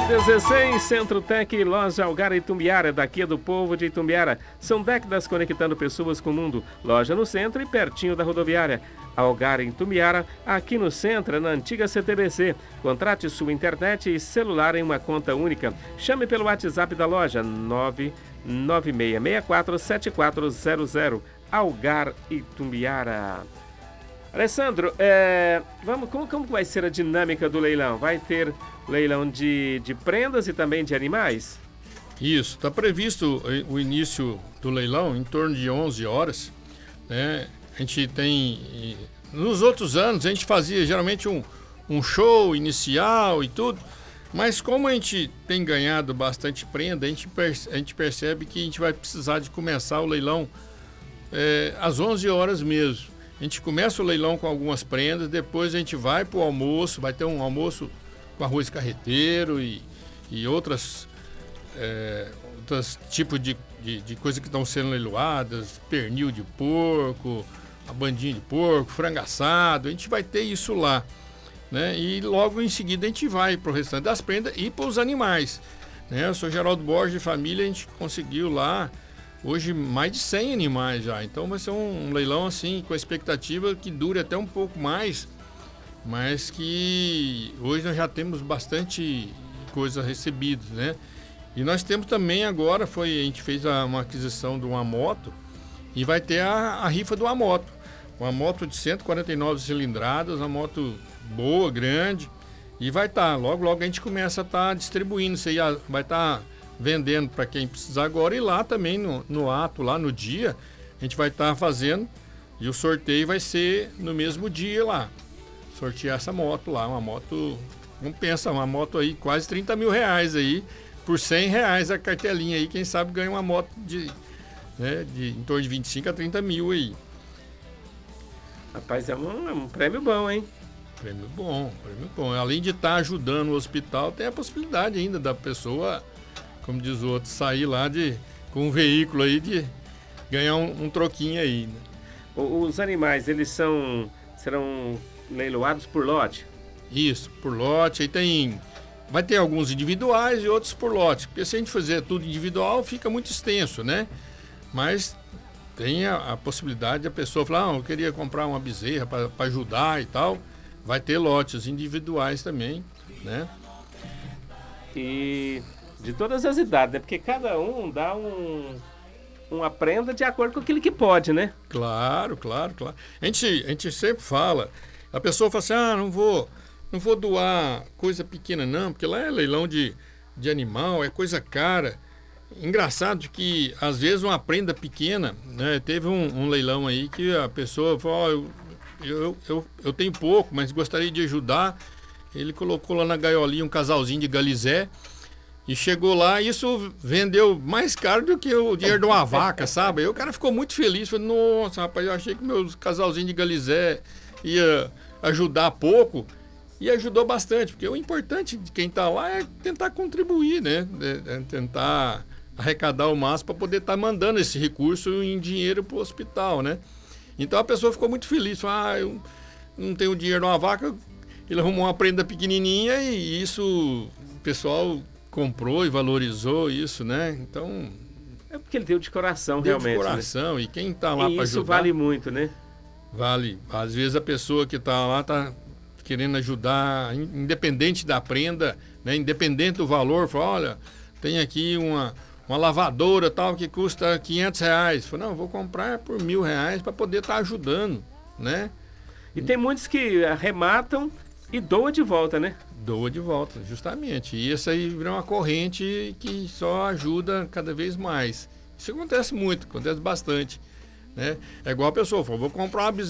16, Centro-Tec, loja Algar Itumbiara, daqui é do povo de Itumbiara. São décadas conectando pessoas com o mundo. Loja no centro e pertinho da rodoviária. Algar Itumbiara, aqui no centro, na antiga CTBC. Contrate sua internet e celular em uma conta única. Chame pelo WhatsApp da loja 996647400. Algar Itumbiara. Alessandro, como vai ser a dinâmica do leilão? Vai ter leilão de prendas e também de animais? Isso, está previsto o início do leilão em torno de 11 horas. Né? A gente tem... Nos outros anos a gente fazia geralmente um show inicial e tudo, mas como a gente tem ganhado bastante prenda, a gente percebe que a gente vai precisar de começar o leilão às 11 horas mesmo. A gente começa o leilão com algumas prendas, depois a gente vai para o almoço, vai ter um almoço com arroz carreteiro e outros tipos de coisas que estão sendo leiloadas, pernil de porco, a bandinha de porco, frango assado, a gente vai ter isso lá. Né? E logo em seguida a gente vai para o restante das prendas e para os animais. Né? Eu sou Geraldo Borges de família, a gente conseguiu lá hoje mais de 100 animais já, então vai ser um leilão assim com a expectativa que dure até um pouco mais, mas que hoje nós já temos bastante coisa recebida, né? E nós temos também agora, a gente fez uma aquisição de uma moto e vai ter a rifa de uma moto de 149 cilindradas, uma moto boa, grande, e vai estar, logo a gente começa a estar distribuindo, isso aí vai estar vendendo para quem precisar agora, e lá também no ato, lá no dia, a gente vai estar fazendo, e o sorteio vai ser no mesmo dia lá, sortear essa moto lá, uma moto, vamos pensar, uma moto aí quase 30 mil reais aí, por 100 reais a cartelinha aí, quem sabe ganha uma moto de em torno de 25 a 30 mil aí. Rapaz, é um prêmio bom, hein? Prêmio bom. Além de estar ajudando o hospital, tem a possibilidade ainda da pessoa, como diz o outro, sair lá com um veículo aí de ganhar um troquinho aí. Né? Os animais, eles serão leiloados por lote? Isso, por lote. Aí vai ter alguns individuais e outros por lote. Porque se a gente fizer tudo individual, fica muito extenso, né? Mas tem a possibilidade da pessoa falar, eu queria comprar uma bezerra para ajudar e tal. Vai ter lotes individuais também, né? E de todas as idades, né? Porque cada um dá uma prenda de acordo com aquilo que pode, né? Claro. A gente sempre fala, a pessoa fala assim, não vou doar coisa pequena não, porque lá é leilão de animal, é coisa cara. Engraçado que às vezes uma prenda pequena, né? Teve um leilão aí que a pessoa falou, eu tenho pouco, mas gostaria de ajudar. Ele colocou lá na gaiolinha um casalzinho de galizé e chegou lá, e isso vendeu mais caro do que o dinheiro de uma vaca, sabe? Aí o cara ficou muito feliz, falou, nossa, rapaz, eu achei que meus casalzinhos de galizé ia ajudar pouco, e ajudou bastante, porque o importante de quem está lá é tentar contribuir, né? É tentar arrecadar o máximo para poder estar mandando esse recurso em dinheiro para o hospital, né? Então a pessoa ficou muito feliz, falou, eu não tenho dinheiro de uma vaca, ele arrumou uma prenda pequenininha e isso o pessoal comprou e valorizou isso, né? Então... É porque ele deu de coração, deu realmente. De coração, né? E quem está lá para ajudar... isso vale muito, né? Vale. Às vezes a pessoa que está lá está querendo ajudar, independente da prenda, né? Independente do valor, fala, olha, tem aqui uma lavadora tal que custa 500 reais. Fala, não, vou comprar por 1.000 reais para poder estar ajudando, né? E tem muitos que arrematam e doa de volta, né? Doa de volta, justamente. E isso aí vira uma corrente que só ajuda cada vez mais. Isso acontece muito, acontece bastante. Né? É igual a pessoa falou, vou comprar uma